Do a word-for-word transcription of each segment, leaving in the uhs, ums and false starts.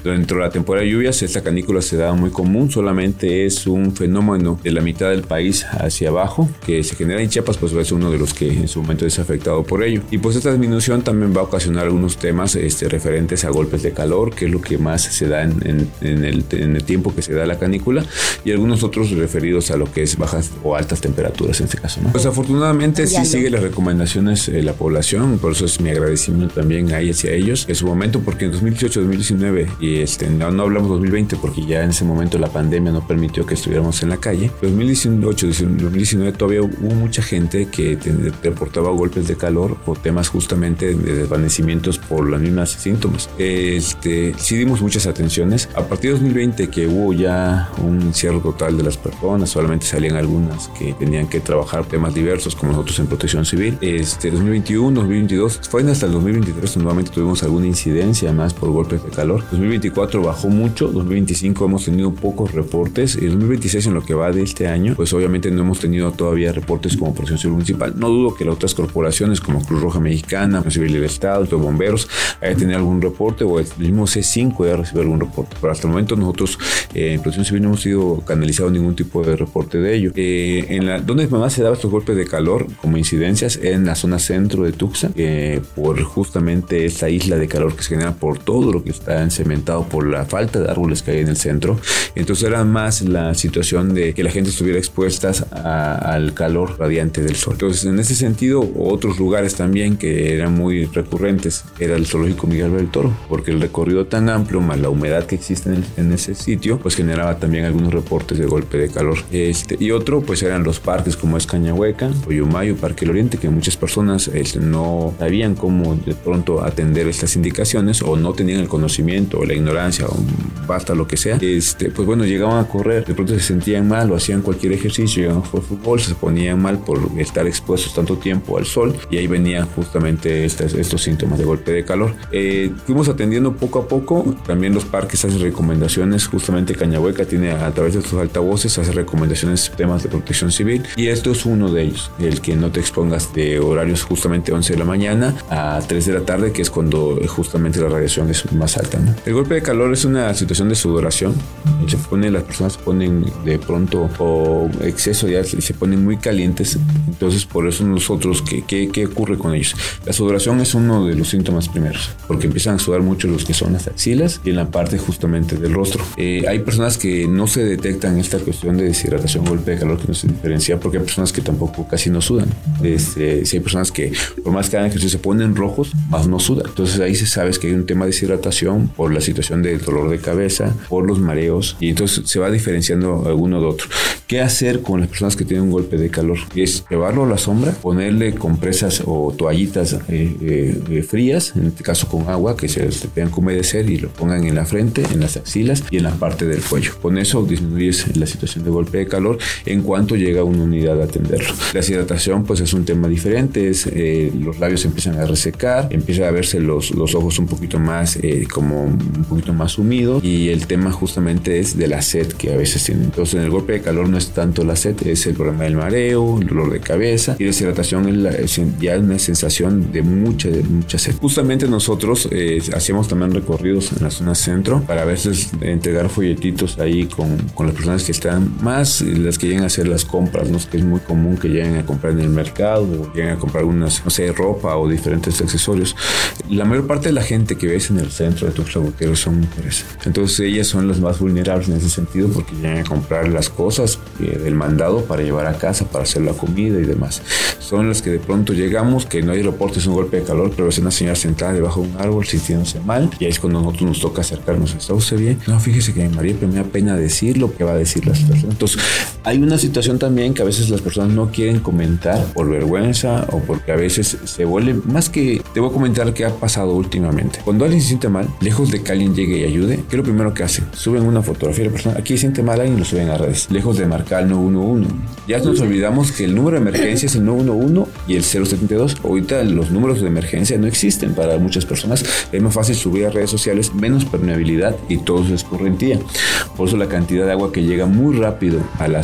Dentro de la temporada de lluvias, esta canícula se da muy común, solamente es un fenómeno de la mitad del país hacia abajo, que se genera en Chiapas, pues es uno de los que en su momento es afectado por ello. Y pues esta disminución también va a ocasionar algunos temas este, referentes a golpes de calor, que es lo que más se da en, en, en, el, en el tiempo que se da la canícula, y algunos otros referidos a lo que es bajas o altas temperaturas en este caso, ¿no? Pues afortunadamente sí sigue las recomendaciones de eh, la población, por eso es mi agradecimiento también ahí hacia ellos en su momento, porque en dos mil dieciocho, dos mil diecinueve y este, no, no hablamos dos mil veinte porque ya en ese momento la pandemia no permitió que estuviéramos en la calle. dos mil dieciocho, dos mil diecinueve todavía hubo mucha gente que te, te reportaba golpes de calor o temas justamente de desvanecimientos por las mismas síntomas. Este, sí dimos muchas atenciones. A partir de dos mil veinte, que hubo ya un encierro total de las personas, solamente salían algunas que tenían que trabajar temas diversos como nosotros en Protección Civil. Este, dos mil veintiuno, dos mil veintidós, fue hasta el dos mil veintitrés nuevamente tuvimos alguna incidencia más por golpes de calor. dos mil veinticuatro bajó mucho, dos mil veinticinco hemos tenido pocos reportes y dos mil veintiséis, en lo que va de este año, pues obviamente no hemos tenido todavía reportes como Protección Civil Municipal. No dudo que las otras corporaciones como Cruz Roja Mexicana, Protección Civil del Estado, los bomberos haya tenido algún reporte, o el mismo C cinco haya recibido algún reporte, pero hasta el momento nosotros eh, en Protección Civil no hemos sido canalizado ningún tipo de reporte de ello. Eh, en la, donde más se daban estos golpes de calor como incidencias en la zona centro de Tuxtla, eh, por justamente esta isla de calor que se genera por todo lo que está encementado, por la falta de árboles que hay en el centro. Entonces era más la situación de que la gente estuviera expuesta a, al calor radiante del sol. Entonces, en ese sentido, otros lugares también que eran muy recurrentes era el zoológico Miguel del Toro, porque el recorrido tan amplio más la humedad que existe en, el, en ese sitio, pues generaba también algunos reportes de golpe de calor. Este, y otro, pues eran los parques como es Cañahueca, Oyumayo, Parque del Oriente, que muchas personas este, no sabían cómo de pronto atender estas indicaciones, o no tenían el conocimiento, o la ignorancia, o basta lo que sea. Este, pues bueno, llegaban a correr, de pronto se sentían mal o hacían cualquier ejercicio, llegaban a jugar fútbol, se ponían mal por estar expuestos tanto tiempo al sol, y ahí venían justamente estas, estos síntomas de golpe de calor. Eh, fuimos atendiendo poco a poco. También los parques hacen recomendaciones, justamente Cañahueca tiene a través de sus altavoces, hace recomendaciones temas de protección civil, y esto es uno de ellos, el que no te expongas de horarios justamente once de la mañana a tres de la tarde, que es cuando justamente la radiación es más alta, ¿no? El golpe de calor es una situación de sudoración. Se pone, las personas se ponen de pronto o exceso ya y se ponen muy calientes. Entonces, por eso nosotros, ¿qué, qué, qué ocurre con ellos? La sudoración es uno de los síntomas primeros, porque empiezan a sudar mucho los que son las axilas y en la parte justamente del rostro. Eh, hay personas que no se detectan esta cuestión de deshidratación, golpe de calor, que no se diferencia, porque hay personas que tampoco casi no sudan. Este, si hay personas que por más que hagan ejercicio se ponen rojos, más no sudan. Entonces ahí se sabe que hay un tema de deshidratación por la situación del dolor de cabeza, por los mareos, y entonces se va diferenciando alguno de otro. ¿Qué hacer con las personas que tienen un golpe de calor? Es llevarlo a la sombra, ponerle compresas o toallitas eh, eh, frías, en este caso con agua, que se, se tengan que humedecer, y lo pongan en la frente, en las axilas y en la parte del cuello. Con eso disminuyes la situación de golpe de calor en cuanto llega una unidad a atenderlo. La deshidratación pues es un tema diferente, es, eh, los labios empiezan a resecar, empieza a verse los, los ojos un poquito más eh, como un poquito más humidos, y el tema justamente es de la sed que a veces tienen. Entonces en el golpe de calor no es tanto la sed, es el problema del mareo, el dolor de cabeza, y la deshidratación es, la, es ya una sensación de mucha, de mucha sed. Justamente nosotros eh, hacíamos también recorridos en la zona centro para a veces entregar folletitos ahí con, con las personas que están más, las que llegan a hacer las compras, ¿no? Que es muy común que lleguen a comprar en el mercado o lleguen a comprar unas, no sé, ropa o diferentes accesorios. La mayor parte de la gente que ves en el centro de Tuxtla Gutiérrez son mujeres. Entonces ellas son las más vulnerables en ese sentido, porque llegan a comprar las cosas eh, del mandado para llevar a casa, para hacer la comida y demás. Son las que de pronto llegamos, que no hay reportes, un golpe de calor, pero es una señora sentada debajo de un árbol sintiéndose mal, y ahí es cuando nosotros nos toca acercarnos. ¿Está usted bien? No, fíjese que María, pero me da pena decir lo que va a decir las personas. Entonces hay una situación también que a veces las personas no quieren comentar por vergüenza, o porque a veces se vuelve más que... Te voy a comentar qué ha pasado últimamente. Cuando alguien se siente mal, lejos de que alguien llegue y ayude, ¿qué es lo primero que hacen? Suben una fotografía de la persona, aquí se siente mal alguien, y lo suben a redes, lejos de marcar el nueve uno uno. Ya nos olvidamos que el número de emergencia es el nueve uno uno y el cero setenta y dos. Ahorita los números de emergencia no existen para muchas personas. Es más fácil subir a redes sociales, menos permeabilidad y todo es escorrentía. Por eso la cantidad de agua que llega muy rápido a las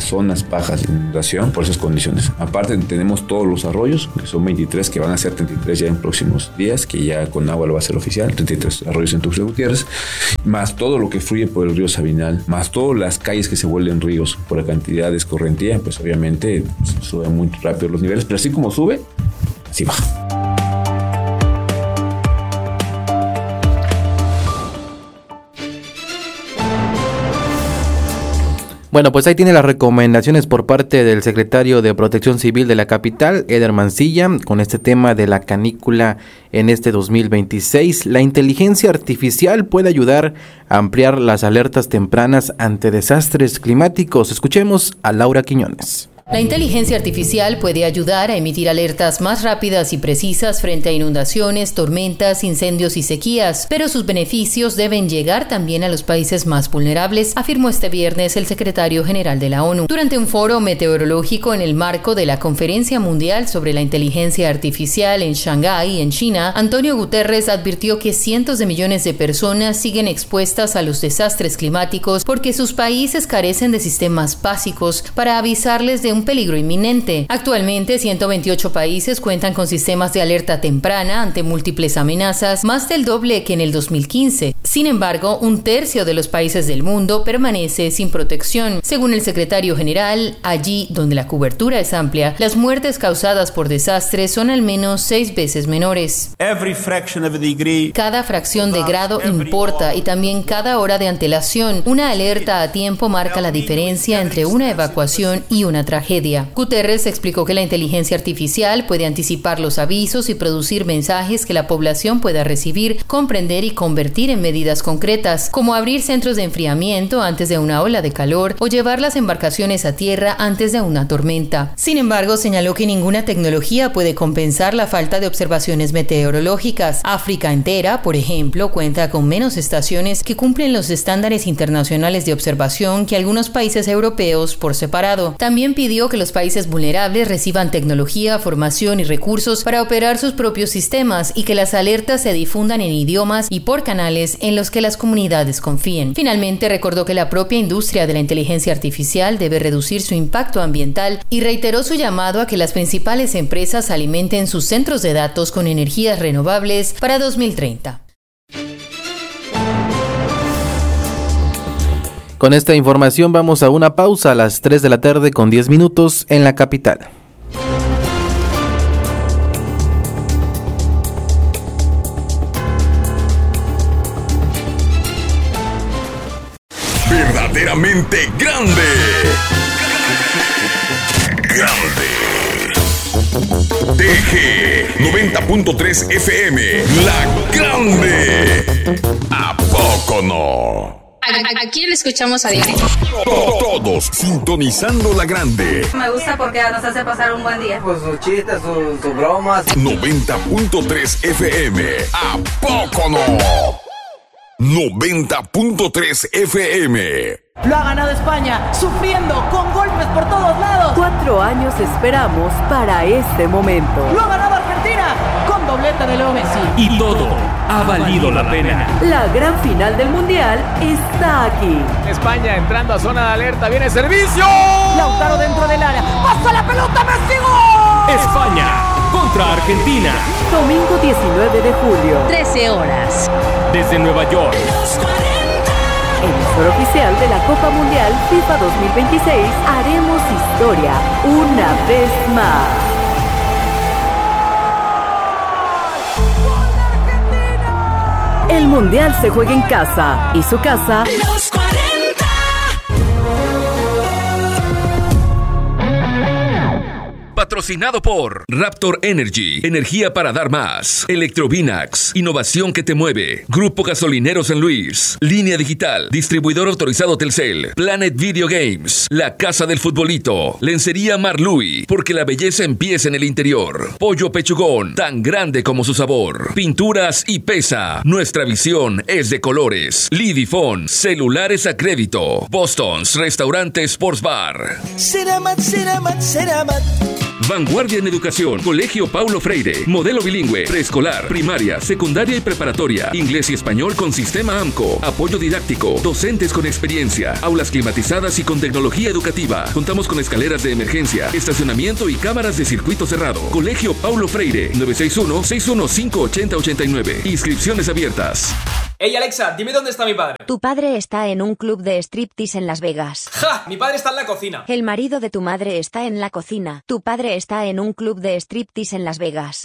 zonas bajas de inundación por esas condiciones. Aparte tenemos todos los arroyos, que son veintitrés, que van a ser treinta y tres ya en próximos días, que ya con agua lo va a ser oficial, treinta y tres arroyos en Tuxtla Gutiérrez, más todo lo que fluye por el río Sabinal, más todas las calles que se vuelven ríos por la cantidad de escorrentía, pues obviamente pues, suben muy rápido los niveles, pero así como sube, así baja. Bueno, pues ahí tiene las recomendaciones por parte del secretario de Protección Civil de la capital, Eder Mancilla, con este tema de la canícula en este dos mil veintiséis. La inteligencia artificial puede ayudar a ampliar las alertas tempranas ante desastres climáticos. Escuchemos a Laura Quiñones. La inteligencia artificial puede ayudar a emitir alertas más rápidas y precisas frente a inundaciones, tormentas, incendios y sequías, pero sus beneficios deben llegar también a los países más vulnerables, afirmó este viernes el secretario general de la ONU. Durante un foro meteorológico en el marco de la Conferencia Mundial sobre la Inteligencia Artificial en Shanghái, en China, Antonio Guterres advirtió que cientos de millones de personas siguen expuestas a los desastres climáticos porque sus países carecen de sistemas básicos para avisarles de un peligro inminente. Actualmente, ciento veintiocho países cuentan con sistemas de alerta temprana ante múltiples amenazas, más del doble que en el dos mil quince. Sin embargo, un tercio de los países del mundo permanece sin protección. Según el secretario general, allí donde la cobertura es amplia, las muertes causadas por desastres son al menos seis veces menores. Cada fracción de grado importa y también cada hora de antelación. Una alerta a tiempo marca la diferencia entre una evacuación y una tragedia. Guterres explicó que la inteligencia artificial puede anticipar los avisos y producir mensajes que la población pueda recibir, comprender y convertir en medidas concretas, como abrir centros de enfriamiento antes de una ola de calor o llevar las embarcaciones a tierra antes de una tormenta. Sin embargo, señaló que ninguna tecnología puede compensar la falta de observaciones meteorológicas. África entera, por ejemplo, cuenta con menos estaciones que cumplen los estándares internacionales de observación que algunos países europeos por separado. También pidió que los países vulnerables reciban tecnología, formación y recursos para operar sus propios sistemas y que las alertas se difundan en idiomas y por canales en los que las comunidades confíen. Finalmente, recordó que la propia industria de la inteligencia artificial debe reducir su impacto ambiental y reiteró su llamado a que las principales empresas alimenten sus centros de datos con energías renovables para dos mil treinta. Con esta información vamos a una pausa a las tres de la tarde con diez minutos en la capital. Verdaderamente grande. Grande. T G noventa punto tres F M. La Grande. ¿A poco no? ¿A, a quién le escuchamos a diario? Todos sintonizando La Grande. Me gusta porque nos hace pasar un buen día. Pues sus chistes, sus su bromas. noventa punto tres F M. ¿A poco no? noventa punto tres F M. Lo ha ganado España, sufriendo, con golpes por todos lados. Cuatro años esperamos para este momento. Lo ha ganado Argentina, con doblete de Leo Messi. Y todo ha valido la pena. La gran final del Mundial está aquí. España entrando a zona de alerta, viene servicio. Lautaro dentro del área, pasa la pelota, Messi, ¡gol! España contra Argentina. Domingo diecinueve de julio. trece horas. Desde Nueva York. Emisor oficial de la Copa Mundial FIFA dos mil veintiséis, haremos historia una vez más. El Mundial se juega en casa y su casa... Los cuarenta. Patrocinado por Raptor Energy, energía para dar más. Electrovinax, innovación que te mueve. Grupo Gasolinero San Luis. Línea Digital, distribuidor autorizado Telcel. Planet Video Games, la casa del futbolito. Lencería Marlui, porque la belleza empieza en el interior. Pollo Pechugón, tan grande como su sabor. Pinturas y Pesa, nuestra visión es de colores. Lidifone, celulares a crédito. Boston's Restaurante Sports Bar. Ceramat, Ceramat, Ceramat. Vanguardia en educación. Colegio Paulo Freire. Modelo bilingüe. Preescolar, primaria, secundaria y preparatoria. Inglés y español con sistema AMCO. Apoyo didáctico. Docentes con experiencia. Aulas climatizadas y con tecnología educativa. Contamos con escaleras de emergencia, estacionamiento y cámaras de circuito cerrado. Colegio Paulo Freire. nueve seis uno, seis uno cinco, ocho cero ocho nueve. Inscripciones abiertas. Ey, Alexa, dime dónde está mi padre. Tu padre está en un club de striptease en Las Vegas. ¡Ja! Mi padre está en la cocina. El marido de tu madre está en la cocina. Tu padre está en un club de striptease en Las Vegas.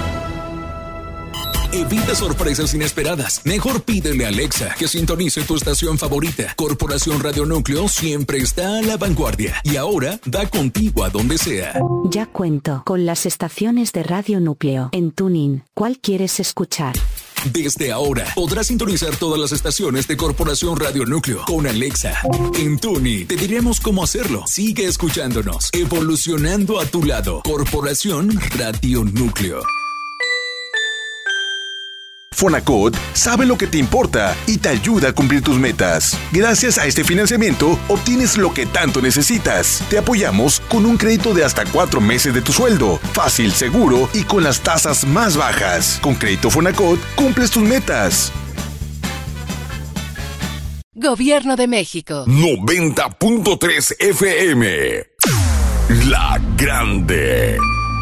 Evita sorpresas inesperadas. Mejor pídele a Alexa que sintonice tu estación favorita. Corporación Radio Núcleo siempre está a la vanguardia. Y ahora da contigo a donde sea. Ya cuento con las estaciones de Radio Núcleo. En TuneIn, ¿cuál quieres escuchar? Desde ahora podrás sintonizar todas las estaciones de Corporación Radio Núcleo con Alexa. En TuneIn te diremos cómo hacerlo. Sigue escuchándonos, evolucionando a tu lado. Corporación Radio Núcleo. Fonacot sabe lo que te importa y te ayuda a cumplir tus metas. Gracias a este financiamiento, obtienes lo que tanto necesitas. Te apoyamos con un crédito de hasta cuatro meses de tu sueldo. Fácil, seguro y con las tasas más bajas. Con Crédito Fonacot, cumples tus metas. Gobierno de México. noventa punto tres F M. La Grande.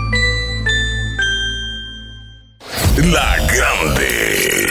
La Grande.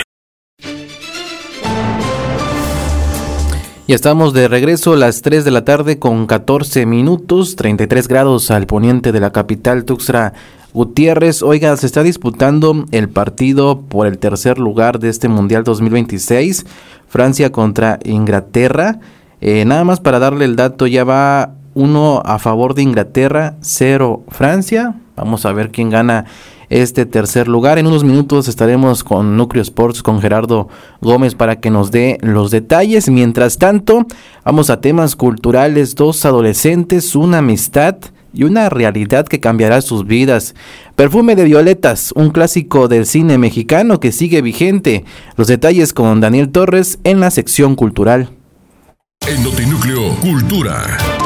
Ya estamos de regreso a las tres de la tarde con catorce minutos, treinta y tres grados al poniente de la capital Tuxtla Gutiérrez. Oiga, se está disputando el partido por el tercer lugar de este Mundial dos mil veintiséis, Francia contra Inglaterra. Eh, nada más para darle el dato, ya va uno a favor de Inglaterra, cero Francia. Vamos a ver quién gana este tercer lugar. En unos minutos estaremos con Núcleo Sports, con Gerardo Gómez, para que nos dé los detalles. Mientras tanto, vamos a temas culturales. Dos adolescentes, una amistad y una realidad que cambiará sus vidas. Perfume de violetas, un clásico del cine mexicano que sigue vigente. Los detalles con Daniel Torres en la sección cultural. En Notinúcleo Cultura.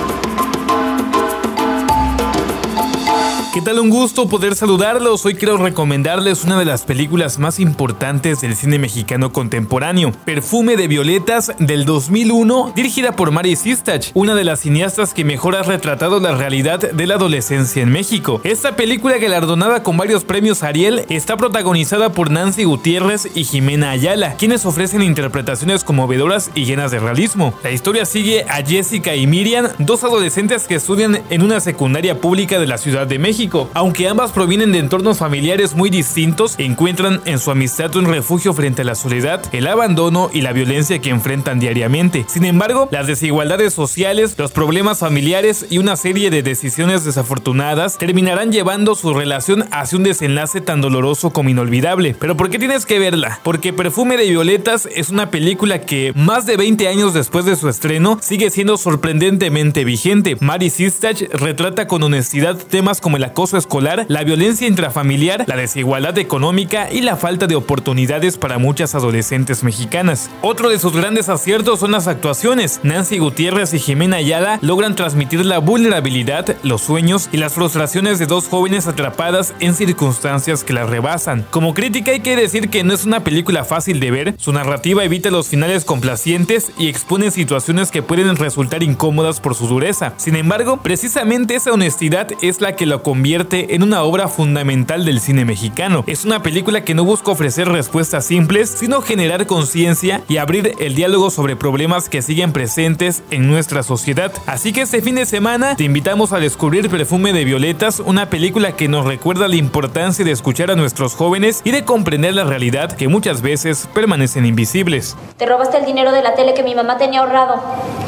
¿Qué tal? Un gusto poder saludarlos. Hoy quiero recomendarles una de las películas más importantes del cine mexicano contemporáneo, Perfume de Violetas, del dos mil uno, dirigida por Mari Sistach, una de las cineastas que mejor ha retratado la realidad de la adolescencia en México. Esta película, galardonada con varios premios Ariel, está protagonizada por Nancy Gutiérrez y Jimena Ayala, quienes ofrecen interpretaciones conmovedoras y llenas de realismo. La historia sigue a Jessica y Miriam, dos adolescentes que estudian en una secundaria pública de la Ciudad de México. Aunque ambas provienen de entornos familiares muy distintos, encuentran en su amistad un refugio frente a la soledad, el abandono y la violencia que enfrentan diariamente. Sin embargo, las desigualdades sociales, los problemas familiares y una serie de decisiones desafortunadas terminarán llevando su relación hacia un desenlace tan doloroso como inolvidable. ¿Pero por qué tienes que verla? Porque Perfume de Violetas es una película que, más de veinte años después de su estreno, sigue siendo sorprendentemente vigente. Mari Sistach retrata con honestidad temas como el acoso escolar, la violencia intrafamiliar, la desigualdad económica y la falta de oportunidades para muchas adolescentes mexicanas. Otro de sus grandes aciertos son las actuaciones. Nancy Gutiérrez y Jimena Ayala logran transmitir la vulnerabilidad, los sueños y las frustraciones de dos jóvenes atrapadas en circunstancias que las rebasan. Como crítica hay que decir que no es una película fácil de ver, su narrativa evita los finales complacientes y expone situaciones que pueden resultar incómodas por su dureza. Sin embargo, precisamente esa honestidad es la que lo convierte en una obra fundamental del cine mexicano. Es una película que no busca ofrecer respuestas simples, sino generar conciencia y abrir el diálogo sobre problemas que siguen presentes en nuestra sociedad. Así que este fin de semana te invitamos a descubrir Perfume de Violetas, una película que nos recuerda la importancia de escuchar a nuestros jóvenes y de comprender la realidad que muchas veces permanecen invisibles. Te robaste el dinero de la tele que mi mamá tenía ahorrado.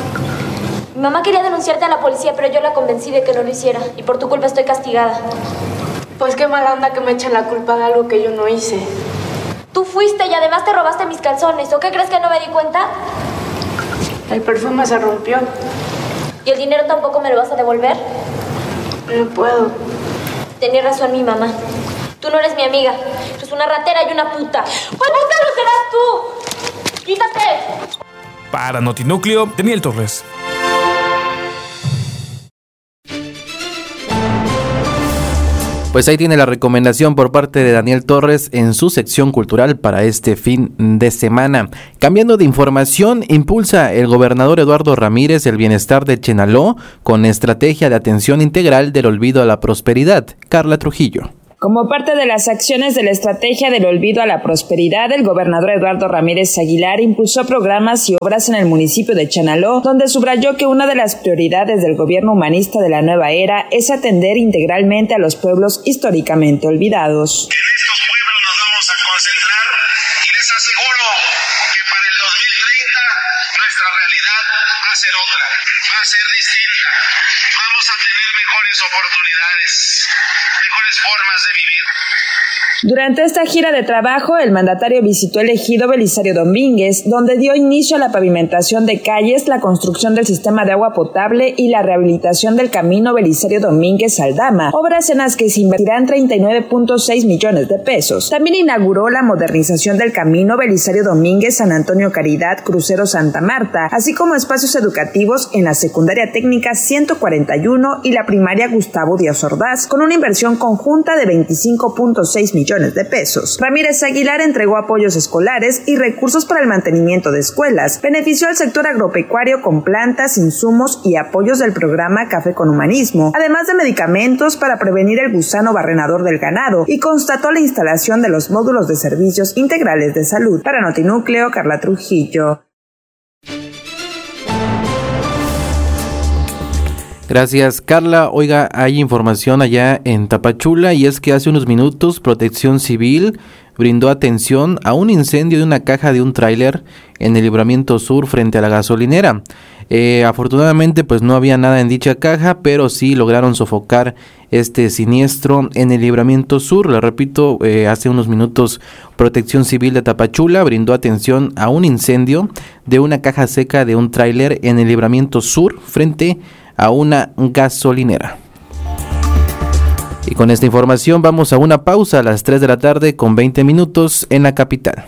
Mi mamá quería denunciarte a la policía, pero yo la convencí de que no lo hiciera. Y por tu culpa estoy castigada. Pues qué mala onda que me echen la culpa de algo que yo no hice. Tú fuiste y además te robaste mis calzones. ¿O qué crees que no me di cuenta? El perfume se rompió. ¿Y el dinero tampoco me lo vas a devolver? No puedo. Tenía razón mi mamá. Tú no eres mi amiga. Eres una ratera y una puta. ¡Pues puta lo serás tú! ¡Quítate! Para Notinúcleo, Daniel Torres. Pues ahí tiene la recomendación por parte de Daniel Torres en su sección cultural para este fin de semana. Cambiando de información, impulsa el gobernador Eduardo Ramírez el bienestar de Chenaló con estrategia de atención integral del olvido a la prosperidad. Carla Trujillo. Como parte de las acciones de la estrategia del olvido a la prosperidad, el gobernador Eduardo Ramírez Aguilar impulsó programas y obras en el municipio de Chenaló, donde subrayó que una de las prioridades del gobierno humanista de la nueva era es atender integralmente a los pueblos históricamente olvidados. En estos pueblos nos vamos a concentrar y les aseguro que para el dos mil treinta nuestra realidad va a ser otra, va a ser distinta. Vamos a tener mejores oportunidades, mejores formas de vivir. Durante esta gira de trabajo, el mandatario visitó el ejido Belisario Domínguez, donde dio inicio a la pavimentación de calles, la construcción del sistema de agua potable y la rehabilitación del camino Belisario Domínguez Aldama, obras en las que se invertirán treinta y nueve punto seis millones de pesos. También inauguró la modernización del camino Belisario Domínguez San Antonio Caridad Crucero Santa Marta, así como espacios educativos en la secundaria técnica ciento cuarenta y uno y la primaria Gustavo Díaz Ordaz, con una inversión conjunta de veinticinco punto seis millones de pesos. Ramírez Aguilar entregó apoyos escolares y recursos para el mantenimiento de escuelas. Benefició al sector agropecuario con plantas, insumos y apoyos del programa Café con Humanismo, además de medicamentos para prevenir el gusano barrenador del ganado, y constató la instalación de los módulos de servicios integrales de salud. Para Notinúcleo, Carla Trujillo. Gracias, Carla. Oiga, hay información allá en Tapachula y es que hace unos minutos Protección Civil brindó atención a un incendio de una caja de un tráiler en el Libramiento Sur frente a la gasolinera. Eh, afortunadamente pues no había nada en dicha caja, pero sí lograron sofocar este siniestro en el Libramiento Sur. Le repito, eh, hace unos minutos Protección Civil de Tapachula brindó atención a un incendio de una caja seca de un tráiler en el Libramiento Sur frente a una gasolinera. Y con esta información vamos a una pausa a las tres de la tarde con veinte minutos en la capital.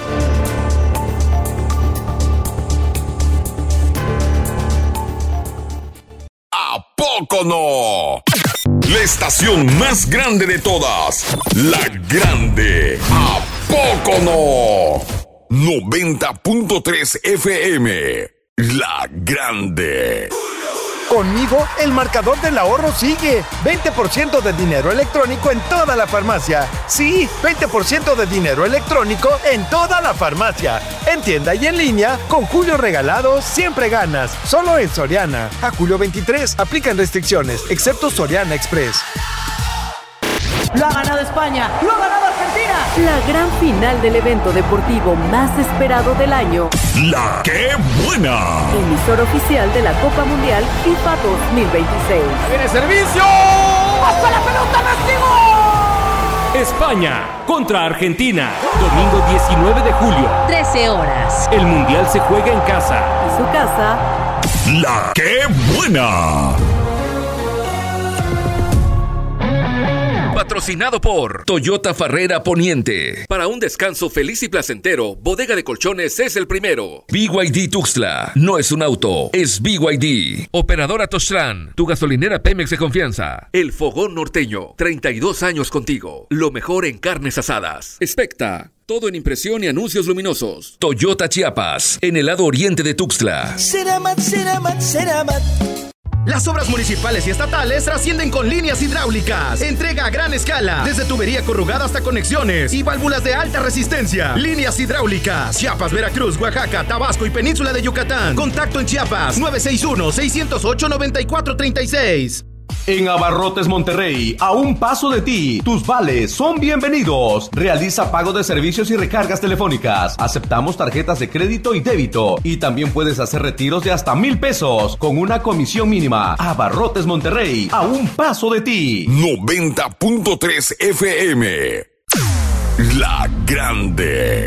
¿A poco no? La estación más grande de todas, La Grande. ¿A poco no? noventa punto tres F M, La Grande. Conmigo, el marcador del ahorro sigue. veinte por ciento de dinero electrónico en toda la farmacia. Sí, veinte por ciento de dinero electrónico en toda la farmacia. En tienda y en línea, con Julio Regalado siempre ganas. Solo en Soriana. A julio veintitrés, aplican restricciones, excepto Soriana Express. Lo ha ganado España, lo ha ganado Argentina. La gran final del evento deportivo más esperado del año. ¡La qué buena! Emisor oficial de la Copa Mundial FIFA dos mil veintiséis. ¡Viene servicio! ¡Pasa la pelota, México! España contra Argentina. Domingo diecinueve de julio. trece horas. El Mundial se juega en casa. Y su casa. ¡La qué buena! Patrocinado por Toyota Farrera Poniente. Para un descanso feliz y placentero, Bodega de Colchones es el primero. B Y D Tuxtla. No es un auto, es B Y D. Operadora Tostran. Tu gasolinera Pemex de confianza. El Fogón Norteño. treinta y dos años contigo. Lo mejor en carnes asadas. Expecta. Todo en impresión y anuncios luminosos. Toyota Chiapas. En el lado oriente de Tuxtla. Ceramat, Ceramat, Ceramat. Las obras municipales y estatales trascienden con líneas hidráulicas. Entrega a gran escala, desde tubería corrugada hasta conexiones y válvulas de alta resistencia. Líneas hidráulicas, Chiapas, Veracruz, Oaxaca, Tabasco y Península de Yucatán. Contacto en Chiapas, nueve seis uno, seis cero ocho, nueve cuatro tres seis. En Abarrotes Monterrey, a un paso de ti, tus vales son bienvenidos. Realiza pago de servicios y recargas telefónicas. Aceptamos tarjetas de crédito y débito. Y también puedes hacer retiros de hasta mil pesos con una comisión mínima. Abarrotes Monterrey, a un paso de ti. noventa punto tres F M, La Grande.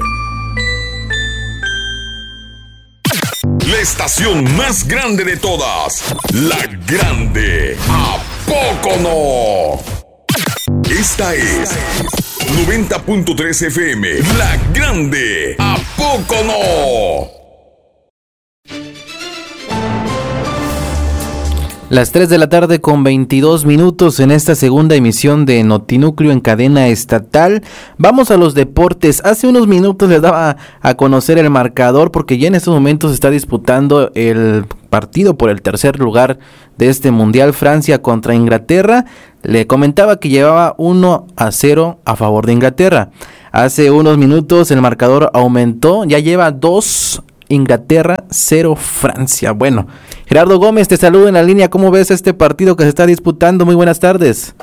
La estación más grande de todas, La Grande. ¿A poco no? Esta es noventa punto tres F M, La Grande. ¿A poco no? Las tres de la tarde con veintidós minutos en esta segunda emisión de Notinúcleo en cadena estatal. Vamos a los deportes. Hace unos minutos les daba a conocer el marcador porque ya en estos momentos se está disputando el partido por el tercer lugar de este mundial, Francia contra Inglaterra. Le comentaba que llevaba uno a cero a favor de Inglaterra. Hace unos minutos el marcador aumentó, ya lleva dos Inglaterra, cero Francia. Bueno, Gerardo Gómez, te saludo en la línea. ¿Cómo ves este partido que se está disputando? Muy buenas tardes.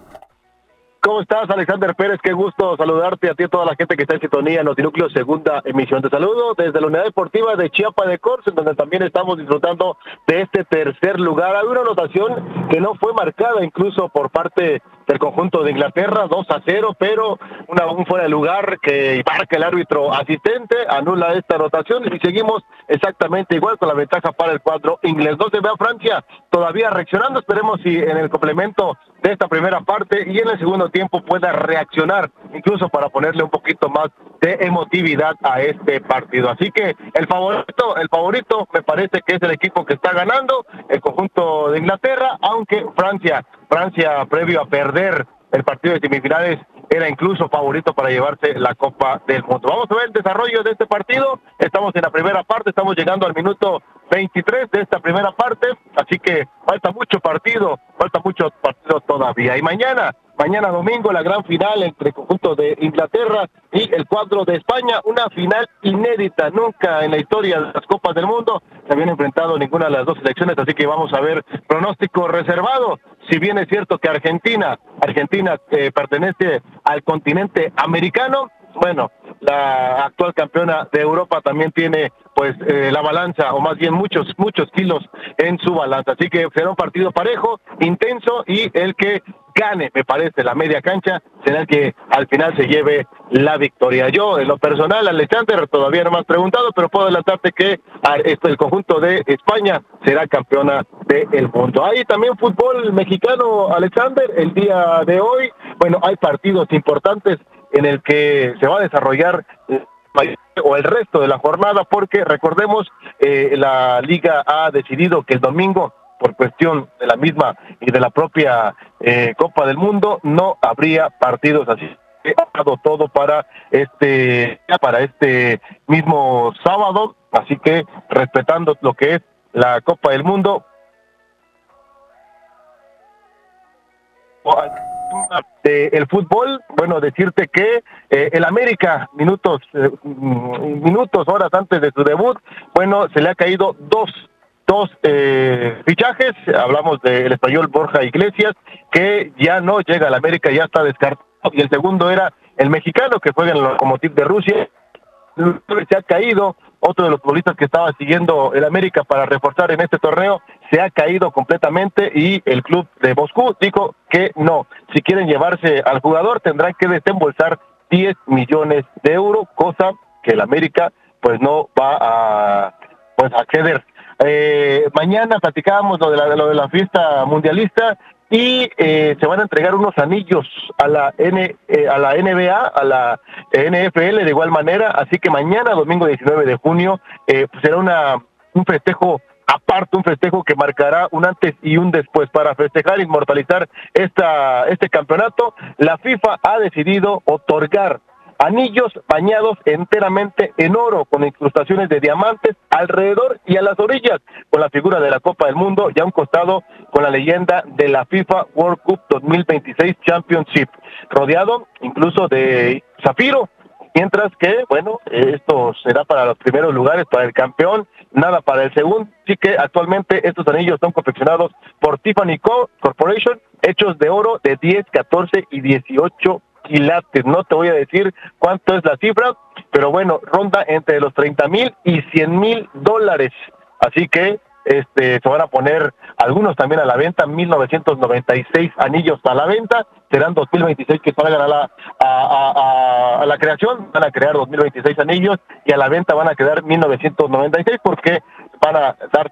¿Cómo estás, Alexander Pérez? Qué gusto saludarte a ti y a toda la gente que está en sintonía en Notinúcleo, segunda emisión. Te saludo desde la Unidad Deportiva de Chiapa de Corzo, en donde también estamos disfrutando de este tercer lugar. Hay una anotación que no fue marcada incluso por parte del conjunto de Inglaterra, dos a cero, pero una, un fuera de lugar que marca el árbitro asistente, anula esta anotación y seguimos exactamente igual con la ventaja para el cuadro inglés. No se ve a Francia todavía reaccionando, esperemos si en el complemento de esta primera parte y en el segundo tiempo pueda reaccionar, incluso para ponerle un poquito más de emotividad a este partido. Así que el favorito, el favorito me parece que es el equipo que está ganando, el conjunto de Inglaterra, aunque Francia, Francia previo a perder el partido de semifinales era incluso favorito para llevarse la Copa del Mundo. Vamos a ver el desarrollo de este partido. Estamos en la primera parte, estamos llegando al minuto veintitrés de esta primera parte, así que falta mucho partido, falta mucho partido todavía. Y mañana, mañana domingo, la gran final entre el conjunto de Inglaterra y el cuadro de España, una final inédita, nunca en la historia de las Copas del Mundo se habían enfrentado ninguna de las dos selecciones, así que vamos a ver pronóstico reservado. Si bien es cierto que Argentina, Argentina eh, pertenece al continente americano, bueno, la actual campeona de Europa también tiene pues eh, la balanza, o más bien muchos, muchos kilos en su balanza, así que será un partido parejo, intenso, y el que gane, me parece, la media cancha, será el que al final se lleve la victoria. Yo, en lo personal, Alexander, todavía no me has preguntado, pero puedo adelantarte que esto, el conjunto de España será campeona del mundo. Hay también fútbol mexicano, Alexander, el día de hoy. Bueno, hay partidos importantes en el que se va a desarrollar o el resto de la jornada, porque recordemos, eh, la Liga ha decidido que el domingo, por cuestión de la misma y de la propia eh, Copa del Mundo, no habría partidos, así que ha dado todo para este para este mismo sábado, así que respetando lo que es la Copa del Mundo. De el fútbol, bueno, decirte que eh, el América, minutos eh, minutos, horas antes de su debut, bueno, se le ha caído dos dos eh, fichajes. Hablamos del español Borja Iglesias, que ya no llega al América, ya está descartado, y el segundo era el mexicano que juega en el Lokomotiv de Rusia, se ha caído. Otro de los futbolistas que estaba siguiendo el América para reforzar en este torneo se ha caído completamente, y el club de Moscú dijo que no, si quieren llevarse al jugador tendrán que desembolsar diez millones de euros, cosa que el América pues no va a pues a acceder. Eh, mañana platicábamos lo de la, lo de la fiesta mundialista, y eh, se van a entregar unos anillos a la N, eh, a la N B A, a la N F L de igual manera, así que mañana, domingo diecinueve de junio, eh, pues será una un festejo aparte, un festejo que marcará un antes y un después para festejar, inmortalizar esta este campeonato. La FIFA ha decidido otorgar anillos bañados enteramente en oro, con incrustaciones de diamantes alrededor y a las orillas, con la figura de la Copa del Mundo, y a un costado con la leyenda de la FIFA World Cup dos mil veintiséis Championship, rodeado incluso de zafiro, mientras que, bueno, esto será para los primeros lugares, para el campeón, nada para el segundo. Así que actualmente estos anillos son confeccionados por Tiffany Co. Corporation, hechos de oro de diez, catorce y dieciocho quilates. No te voy a decir cuánto es la cifra, pero bueno, ronda entre los treinta mil y cien mil dólares. Así que este se van a poner algunos también a la venta, mil novecientos noventa y seis anillos a la venta, serán dos mil veintiséis que salgan a la a, a, a, a la creación, van a crear dos mil veintiséis anillos, y a la venta van a quedar mil novecientos noventa y seis, porque van a darse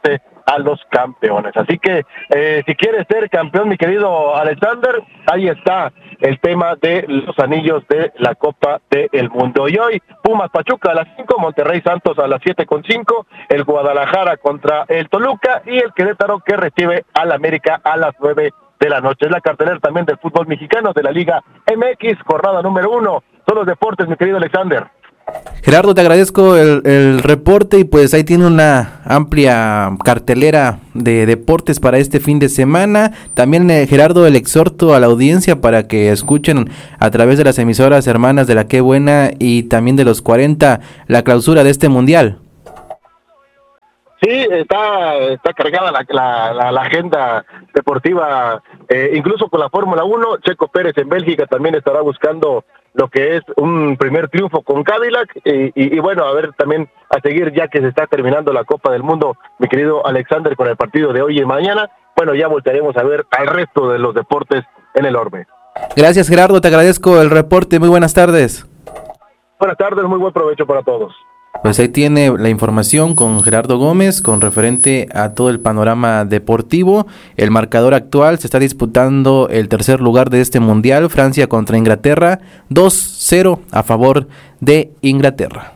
a los campeones. Así que eh, si quieres ser campeón, mi querido Alexander, ahí está el tema de los anillos de la Copa del Mundo. Y hoy Pumas Pachuca a las cinco, Monterrey Santos a las siete con cinco, el Guadalajara contra el Toluca y el Querétaro que recibe al América a las nueve de la noche. Es la cartelera también del fútbol mexicano de la Liga M X, jornada número uno. Son los deportes, mi querido Alexander. Gerardo, te agradezco el, el reporte y pues ahí tiene una amplia cartelera de deportes para este fin de semana. También eh, Gerardo, el exhorto a la audiencia para que escuchen a través de las emisoras hermanas de La Qué Buena y también de los cuarenta la clausura de este mundial. Sí, está está cargada la, la, la, la agenda deportiva, eh, incluso con la Fórmula uno. Checo Pérez en Bélgica también estará buscando lo que es un primer triunfo con Cadillac y, y, y bueno, a ver también a seguir ya que se está terminando la Copa del Mundo, mi querido Alexander, con el partido de hoy y mañana. Bueno, ya volveremos a ver al resto de los deportes en el orbe. Gracias, Gerardo, te agradezco el reporte, muy buenas tardes. Buenas tardes, muy buen provecho para todos. Pues ahí tiene la información con Gerardo Gómez con referente a todo el panorama deportivo. El marcador actual: se está disputando el tercer lugar de este mundial, Francia contra Inglaterra, dos cero a favor de Inglaterra.